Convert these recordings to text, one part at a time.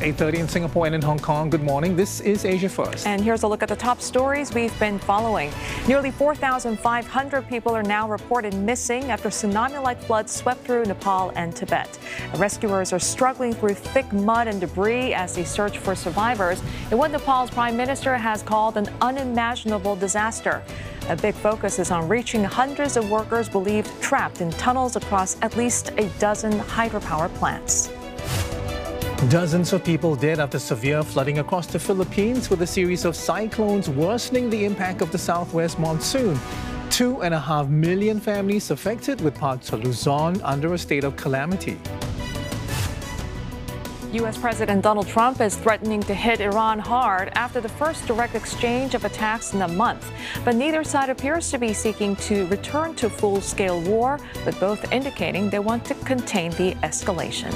8:30 in Singapore and in Hong Kong. Good morning. This is Asia First. And here's a look at the top stories we've been following. Nearly 4,500 people are now reported missing after tsunami-like floods swept through Nepal and Tibet. Rescuers are struggling through thick mud and debris as they search for survivors in what Nepal's prime minister has called an unimaginable disaster. A big focus is on reaching hundreds of workers believed trapped in tunnels across at least a dozen hydropower plants. Dozens of people dead after severe flooding across the Philippines, with a series of cyclones worsening the impact of the southwest monsoon. 2.5 million families affected, with parts of Luzon under a state of calamity. U.S. President Donald Trump is threatening to hit Iran hard after the first direct exchange of attacks in a month. But neither side appears to be seeking to return to full-scale war, with both indicating they want to contain the escalation.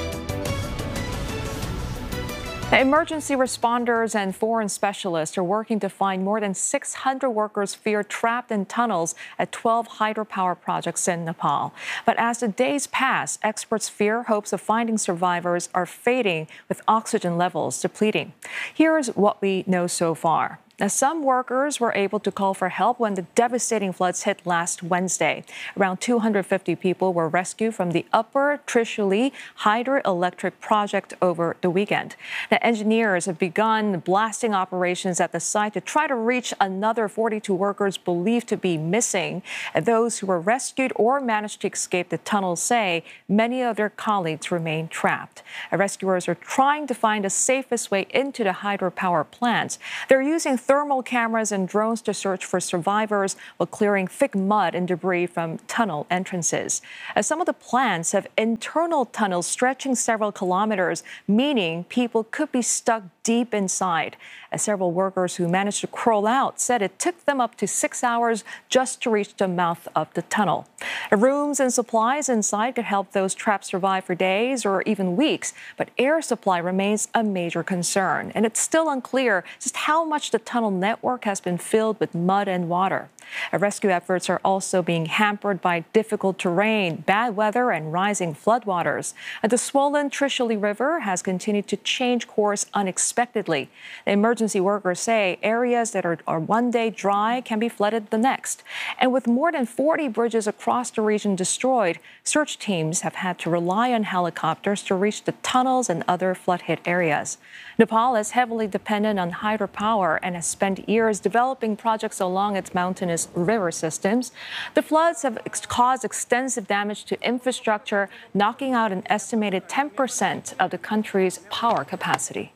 Emergency responders and foreign specialists are working to find more than 600 workers feared trapped in tunnels at 12 hydropower projects in Nepal. But as the days pass, experts fear hopes of finding survivors are fading with oxygen levels depleting. Here's what we know so far. Now, some workers were able to call for help when the devastating floods hit last Wednesday. Around 250 people were rescued from the Upper Trishuli hydroelectric project over the weekend. Now, engineers have begun blasting operations at the site to try to reach another 42 workers believed to be missing. And those who were rescued or managed to escape the tunnels say many of their colleagues remain trapped. Rescuers are trying to find the safest way into the hydropower plants. They're using thermal cameras and drones to search for survivors while clearing thick mud and debris from tunnel entrances. As some of the plants have internal tunnels stretching several kilometers, meaning people could be stuck deep inside. As several workers who managed to crawl out said it took them up to 6 hours just to reach the mouth of the tunnel. Rooms and supplies inside could help those trapped survive for days or even weeks, but air supply remains a major concern, and it's still unclear just how much the tunnel network has been filled with mud and water. Rescue efforts are also being hampered by difficult terrain, bad weather, and rising floodwaters. The swollen Trishuli River has continued to change course unexpectedly. The emergency workers say areas that are one day dry can be flooded the next. And with more than 40 bridges across the region destroyed, search teams have had to rely on helicopters to reach the tunnels and other flood-hit areas. Nepal is heavily dependent on hydropower and has spent years developing projects along its mountainous river systems. The floods have caused extensive damage to infrastructure, knocking out an estimated 10% of the country's power capacity.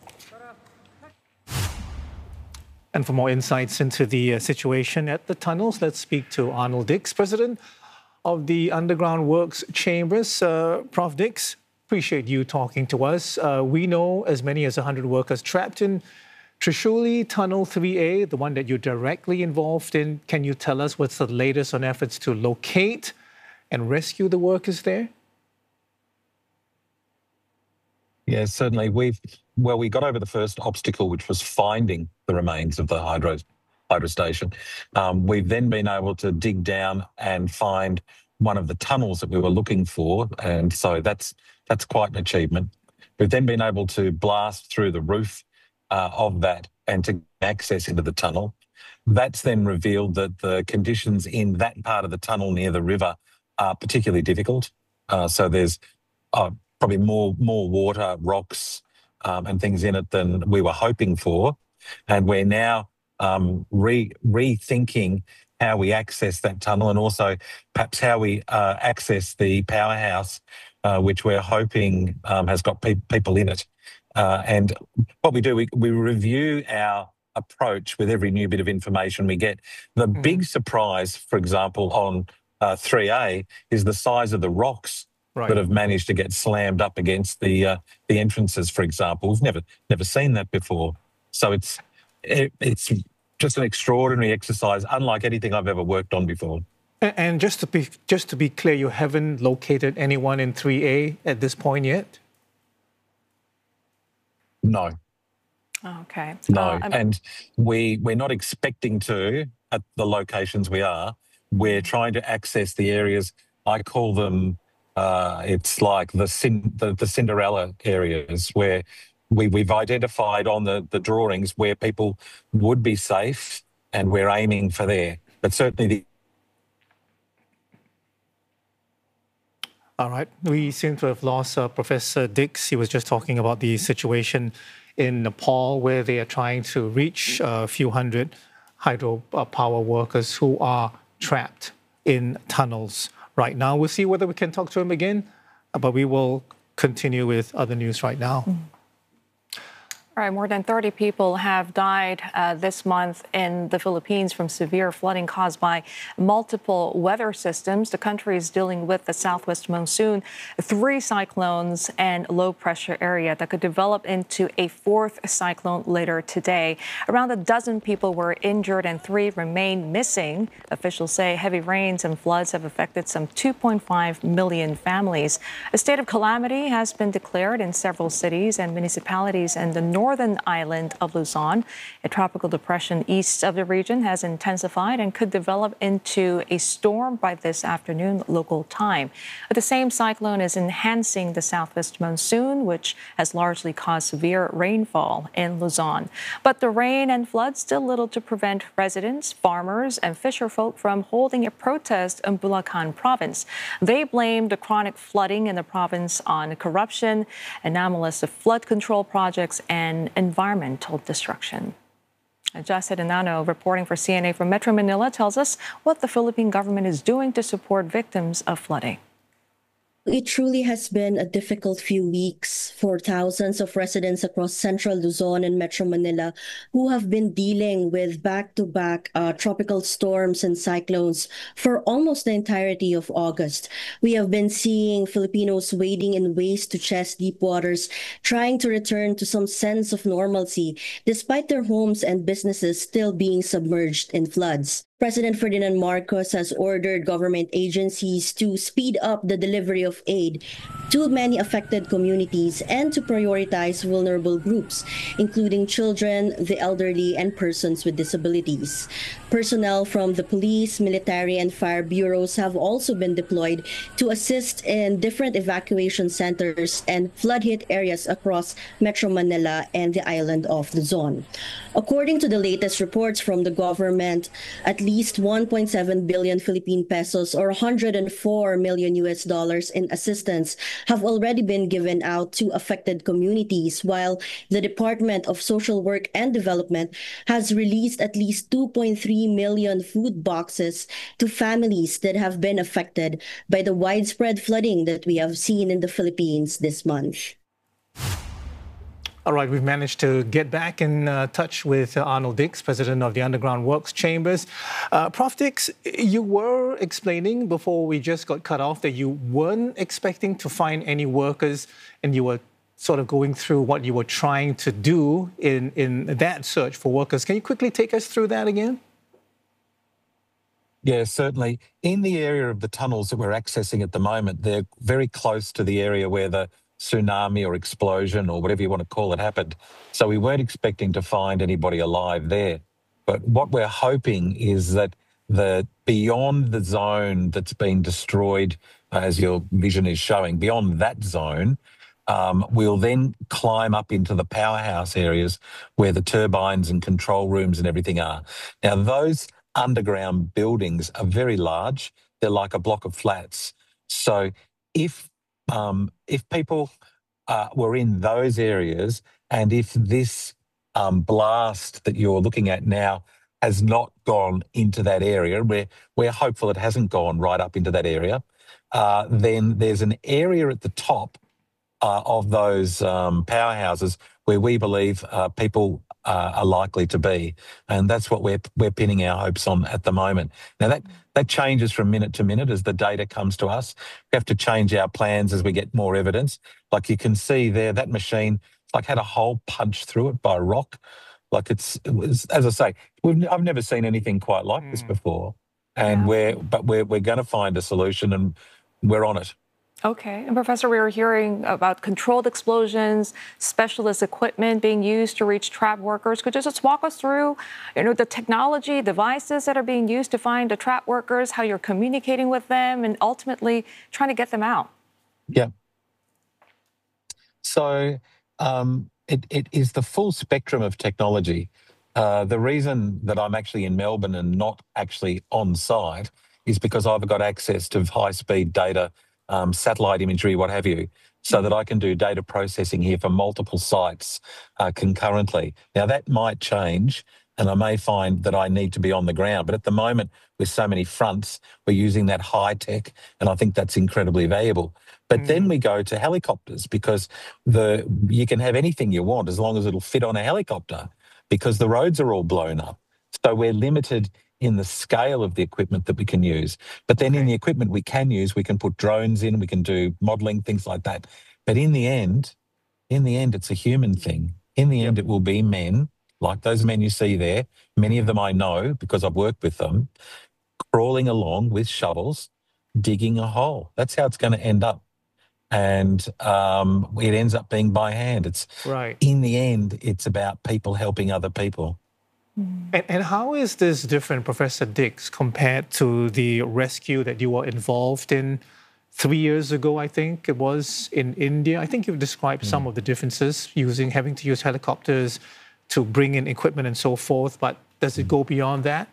And for more insights into the situation at the tunnels, let's speak to Arnold Dix, president of the Underground Works Chambers. Prof. Dix, appreciate you talking to us. We know as many as 100 workers trapped in Trishuli Tunnel 3A, the one that you're directly involved in. Can you tell us what's the latest on efforts to locate and rescue the workers there? Yes, certainly. We got over the first obstacle, which was finding the remains of the hydro station. We've then been able to dig down and find one of the tunnels that we were looking for, and so that's quite an achievement. We've then been able to blast through the roof of that and to access into the tunnel. That's then revealed that the conditions in that part of the tunnel near the river are particularly difficult. So there's probably more water, rocks and things in it than we were hoping for. And we're now rethinking how we access that tunnel and also perhaps how we access the powerhouse, which we're hoping has got people in it. And what we do, we review our approach with every new bit of information we get. The big surprise, for example, on 3A is the size of the rocks that have managed to get slammed up against the entrances, for example. We've never seen that before. So it's just an extraordinary exercise, unlike anything I've ever worked on before. And just to be clear, you haven't located anyone in 3A at this point yet? No. Okay. No, and we're not expecting to at the locations we are. We're trying to access the areas, I call them, it's like the Cinderella areas where we've identified on the drawings where people would be safe, and we're aiming for there. But certainly All right. We seem to have lost Professor Dix. He was just talking about the situation in Nepal, where they are trying to reach a few hundred hydropower workers who are trapped in tunnels right now. We'll see whether we can talk to him again, but we will continue with other news right now. All right, more than 30 people have died this month in the Philippines from severe flooding caused by multiple weather systems. The country is dealing with the southwest monsoon, 3 cyclones, and low pressure area that could develop into a 4th cyclone later today. Around a dozen people were injured and 3 remain missing. Officials say heavy rains and floods have affected some 2.5 million families. A state of calamity has been declared in several cities and municipalities in the northern island of Luzon. A tropical depression east of the region has intensified and could develop into a storm by this afternoon local time. The same cyclone is enhancing the southwest monsoon, which has largely caused severe rainfall in Luzon. But the rain and floods did little to prevent residents, farmers, and fisherfolk from holding a protest in Bulacan province. They blamed the chronic flooding in the province on corruption, anomalous flood control projects, and environmental destruction. Jacet Enano, reporting for CNA from Metro Manila, tells us what the Philippine government is doing to support victims of flooding. It truly has been a difficult few weeks for thousands of residents across central Luzon and Metro Manila who have been dealing with back-to-back tropical storms and cyclones for almost the entirety of August. We have been seeing Filipinos wading in waist-to-chest deep waters, trying to return to some sense of normalcy, despite their homes and businesses still being submerged in floods. President Ferdinand Marcos has ordered government agencies to speed up the delivery of aid to many affected communities and to prioritize vulnerable groups, including children, the elderly, and persons with disabilities. Personnel from the police, military, and fire bureaus have also been deployed to assist in different evacuation centers and flood-hit areas across Metro Manila and the island of Luzon. According to the latest reports from the government, at least 1.7 billion Philippine pesos or $104 million in assistance have already been given out to affected communities, while the Department of Social Work and Development has released at least 2.3 million food boxes to families that have been affected by the widespread flooding that we have seen in the Philippines this month. All right, we've managed to get back in touch with Arnold Dix, president of the Underground Works Chambers. Prof. Dix, you were explaining before we just got cut off that you weren't expecting to find any workers, and you were sort of going through what you were trying to do in that search for workers. Can you quickly take us through that again? Yeah, certainly. In the area of the tunnels that we're accessing at the moment, they're very close to the area where the tsunami or explosion or whatever you want to call it happened. So we weren't expecting to find anybody alive there. But what we're hoping is that beyond the zone that's been destroyed, as your vision is showing, beyond that zone, we'll then climb up into the powerhouse areas where the turbines and control rooms and everything are. Now, those underground buildings are very large. They're like a block of flats. So if people were in those areas, and if this blast that you're looking at now has not gone into that area, we're hopeful it hasn't gone right up into that area, then there's an area at the top of those powerhouses where we believe people are likely to be, and that's what we're pinning our hopes on at the moment. Now that changes from minute to minute as the data comes to us. We have to change our plans as we get more evidence. Like you can see there, that machine had a hole punched through it by a rock. Like it was, as I say, I've never seen anything quite like this before, and we're going to find a solution, and we're on it. Okay. And Professor, we were hearing about controlled explosions, specialist equipment being used to reach trapped workers. Could you just walk us through, the technology, devices that are being used to find the trapped workers, how you're communicating with them, and ultimately trying to get them out? Yeah. So it is the full spectrum of technology. The reason that I'm actually in Melbourne and not actually on site is because I've got access to high-speed data, satellite imagery, what have you, so that I can do data processing here for multiple sites concurrently. Now, that might change, and I may find that I need to be on the ground. But at the moment, with so many fronts, we're using that high tech, and I think that's incredibly valuable. But then we go to helicopters, because you can have anything you want as long as it'll fit on a helicopter, because the roads are all blown up. So we're limited in the scale of the equipment that we can use. But then in the equipment we can use, we can put drones in, we can do modelling, things like that. But in the end, it's a human thing. In the end, it will be men, like those men you see there. Many of them I know because I've worked with them, crawling along with shovels, digging a hole. That's how it's going to end up. And it ends up being by hand. It's in the end, it's about people helping other people. And how is this different, Professor Dix, compared to the rescue that you were involved in 3 years ago, I think it was, in India? I think you've described some of the differences, having to use helicopters to bring in equipment and so forth, but does it go beyond that?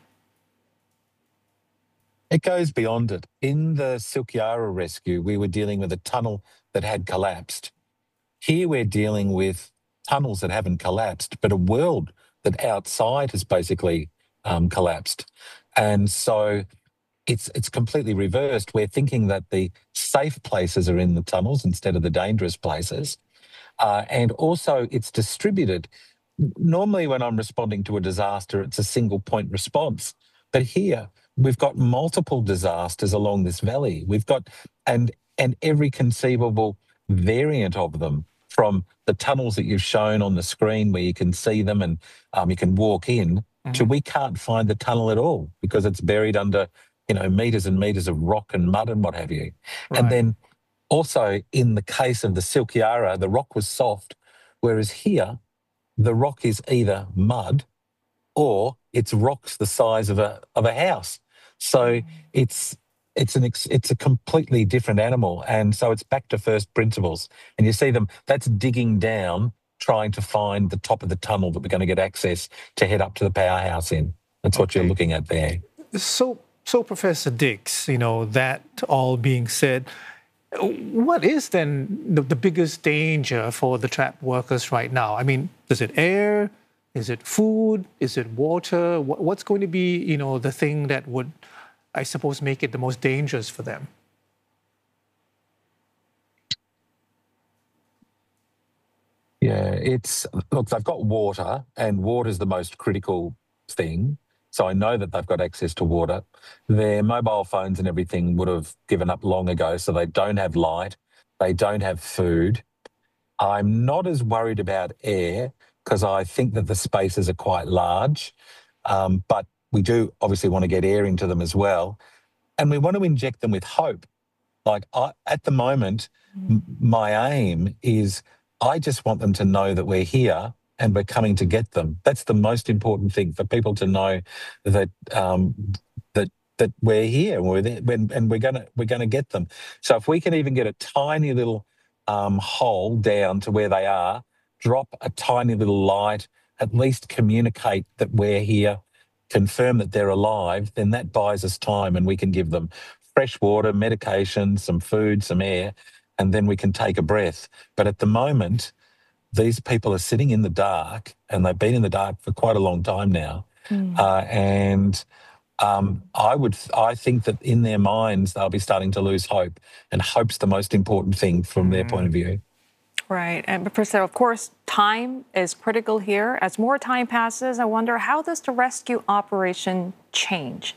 It goes beyond it. In the Silk Yara rescue, we were dealing with a tunnel that had collapsed. Here we're dealing with tunnels that haven't collapsed, but a world that outside has basically collapsed. And so it's completely reversed. We're thinking that the safe places are in the tunnels instead of the dangerous places. And also it's distributed. Normally when I'm responding to a disaster, it's a single point response. But here we've got multiple disasters along this valley. We've got, and every conceivable variant of them, from the tunnels that you've shown on the screen where you can see them and you can walk in, to we can't find the tunnel at all because it's buried under, metres and metres of rock and mud and what have you. And then also in the case of the Silk Yara, the rock was soft, whereas here the rock is either mud or it's rocks the size of a house. So it's a completely different animal. And so it's back to first principles. And you see them, that's digging down, trying to find the top of the tunnel that we're going to get access to head up to the powerhouse in. That's what you're looking at there. So Professor Dix, that all being said, what is then the biggest danger for the trapped workers right now? I mean, is it air? Is it food? Is it water? What's going to be, the thing that would, I suppose, make it the most dangerous for them? Yeah, look, they've got water, and water is the most critical thing. So I know that they've got access to water. Their mobile phones and everything would have given up long ago, so they don't have light. They don't have food. I'm not as worried about air because I think that the spaces are quite large, but we do obviously want to get air into them as well. And we want to inject them with hope. Like at the moment, my aim is I just want them to know that we're here and we're coming to get them. That's the most important thing, for people to know that that we're here and we're there, and we're gonna get them. So if we can even get a tiny little hole down to where they are, drop a tiny little light, at least communicate that we're here, confirm that they're alive, then that buys us time and we can give them fresh water, medication, some food, some air, and then we can take a breath. But at the moment, these people are sitting in the dark, and they've been in the dark for quite a long time now. I think that in their minds, they'll be starting to lose hope, and hope's the most important thing from their point of view. Right. And Professor, of course, time is critical here. As more time passes, I wonder, how does the rescue operation change?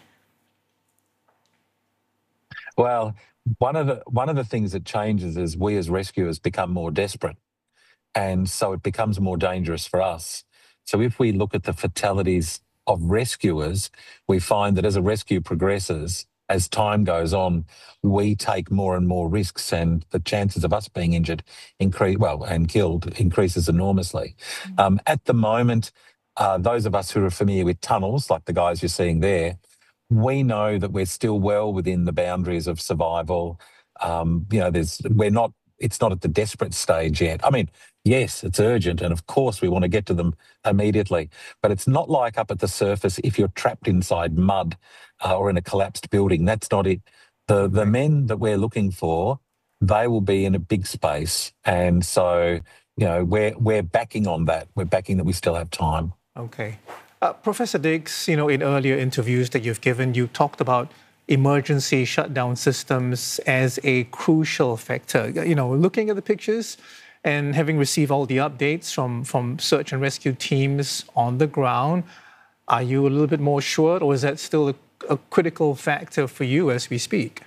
Well, one of the things that changes is we as rescuers become more desperate, and so it becomes more dangerous for us. So if we look at the fatalities of rescuers, we find that as a rescue progresses, as time goes on, we take more and more risks, and the chances of us being injured and killed increases enormously. At the moment, those of us who are familiar with tunnels, like the guys you're seeing there, we know that we're still well within the boundaries of survival. We're not it's not at the desperate stage yet. I mean, yes, it's urgent, and of course we want to get to them immediately, but it's not like up at the surface if you're trapped inside mud or in a collapsed building. That's not it. The men that we're looking for, they will be in a big space, and so we're backing on that. We're backing that we still have time. Okay. Professor Diggs, in earlier interviews that you've given, you talked about emergency shutdown systems as a crucial factor. Looking at the pictures and having received all the updates from search and rescue teams on the ground, are you a little bit more sure, or is that still a critical factor for you as we speak?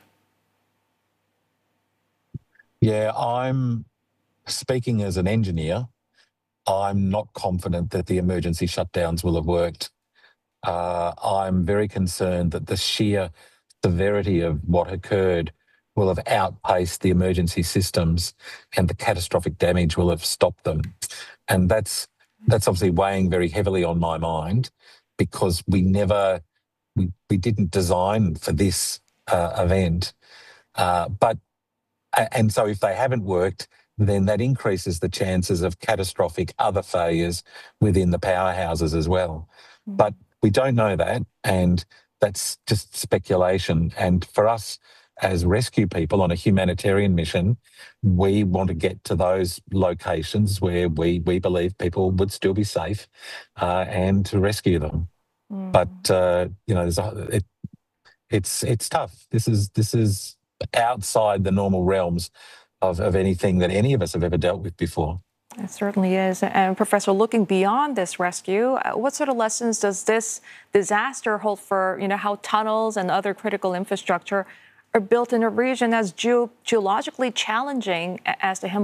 Yeah, I'm speaking as an engineer. I'm not confident that the emergency shutdowns will have worked. I'm very concerned that the sheer severity of what occurred will have outpaced the emergency systems, and the catastrophic damage will have stopped them. And that's obviously weighing very heavily on my mind, because we didn't design for this event. And so if they haven't worked, then that increases the chances of catastrophic other failures within the powerhouses as well. But we don't know that, and that's just speculation. And for us as rescue people on a humanitarian mission, we want to get to those locations where we believe people would still be safe and to rescue them. But, it's tough. This is outside the normal realms of anything that any of us have ever dealt with before. It certainly is. And Professor, looking beyond this rescue, what sort of lessons does this disaster hold for, how tunnels and other critical infrastructure are built in a region as geologically challenging as the Himalayas?